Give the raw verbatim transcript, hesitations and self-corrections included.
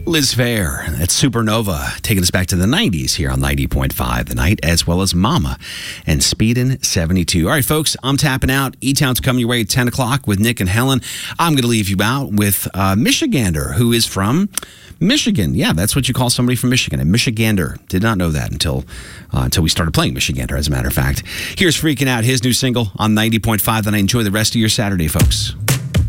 Liz Phair, that's Supernova, taking us back to the nineties here on ninety point five The Night, as well as Mama and Speedin' seventy-two. All right, folks, I'm tapping out. E-Town's coming your way at ten o'clock with Nick and Helen. I'm going to leave you out with a Michigander, who is from Michigan. Yeah, that's what you call somebody from Michigan, a Michigander. Did not know that until uh, until we started playing Michigander, as a matter of fact. Here's Freaking Out, his new single on ninety point five The Night. Enjoy the rest of your Saturday, folks.